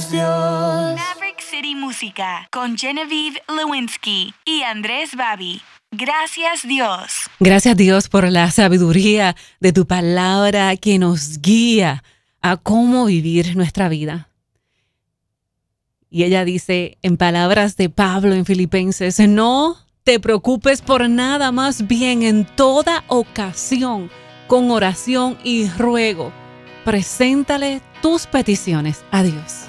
Dios. Maverick City Música con Genevieve Lewinsky y Andrés Babi. Gracias Dios. Gracias Dios por la sabiduría de tu palabra que nos guía a cómo vivir nuestra vida. Y ella dice en palabras de Pablo en Filipenses, no te preocupes por nada, más bien en toda ocasión, con oración y ruego, preséntale tus peticiones a Dios.